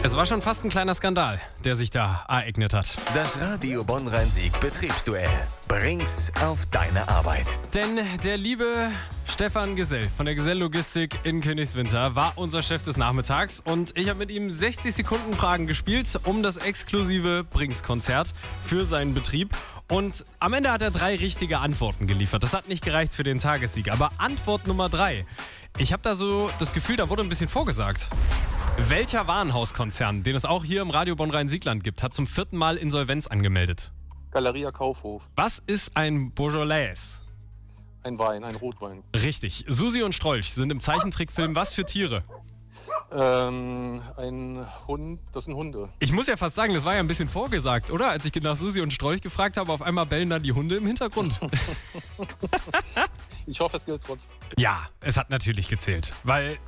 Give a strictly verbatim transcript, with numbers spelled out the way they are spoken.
Es war schon fast ein kleiner Skandal, der sich da ereignet hat. Das Radio Bonn-Rhein-Sieg Betriebsduell. Bring's auf deine Arbeit. Denn der liebe Stefan Gesell von der Gesell Logistik in Königswinter war unser Chef des Nachmittags und ich habe mit ihm sechzig Sekunden Fragen gespielt um das exklusive Brinks-Konzert für seinen Betrieb. Und am Ende hat er drei richtige Antworten geliefert. Das hat nicht gereicht für den Tagessieg. Aber Antwort Nummer drei. Ich habe da so das Gefühl, da wurde ein bisschen vorgesagt. Welcher Warenhauskonzern, den es auch hier im Radio Bonn-Rhein-Siegland gibt, hat zum vierten Mal Insolvenz angemeldet? Galeria Kaufhof. Was ist ein Beaujolais? Ein Wein, ein Rotwein. Richtig. Susi und Strolch sind im Zeichentrickfilm was für Tiere? Ähm, ein Hund, das sind Hunde. Ich muss ja fast sagen, das war ja ein bisschen vorgesagt, oder? Als ich nach Susi und Strolch gefragt habe, auf einmal bellen dann die Hunde im Hintergrund. Ich hoffe, es gilt trotzdem. Ja, es hat natürlich gezählt, weil